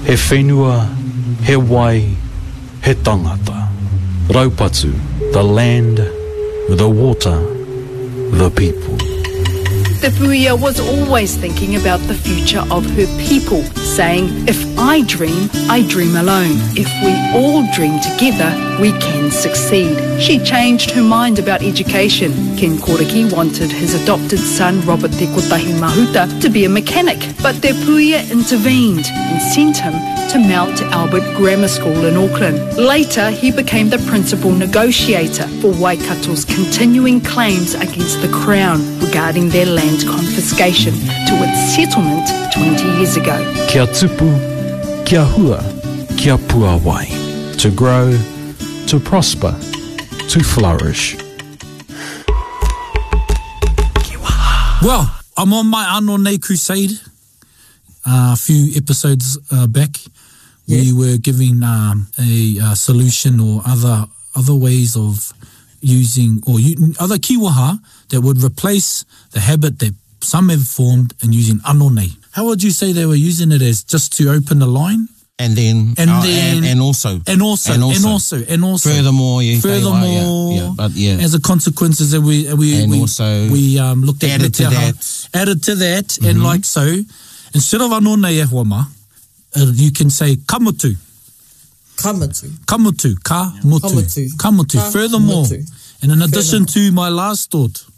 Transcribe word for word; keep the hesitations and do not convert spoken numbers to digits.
He whenua, he wai, he tangata. Raupatu, the land, the water, the people. Te Puia was always thinking about the future of her people, saying, if I dream, I dream alone. If we all dream together, we can succeed. She changed her mind about education. Ken Koriki wanted his adopted son, Robert Te Kotahi Mahuta, to be a mechanic, but Te Puia intervened and sent him to Mount Albert Grammar School in Auckland. Later, he became the principal negotiator for Waikato's continuing claims against the Crown regarding their land confiscation to its settlement twenty years ago. Kia tupu, kia hua, kia puawai. To grow, to prosper, to flourish. Well, I'm on my Anō Nei crusade. Uh, a few episodes uh, back, yeah. we were giving um, a uh, solution or other other ways of using, or u- other kiwaha that would replace the habit that some have formed in using Anō Nei. How would you say they were using it as? Just to open the line? And then, and, uh, then and, and also, and also, and also, and also, and also, furthermore, yeah, furthermore, yeah, yeah, but yeah, as a consequences that we we and we, also we um, looked at added to that, added to that, mm-hmm. and like so, instead of Anō Nei e huama, uh, you can say kamutu, kamutu, kamutu, ka mutu, kamutu, kamutu. Furthermore, and in addition to my last thought.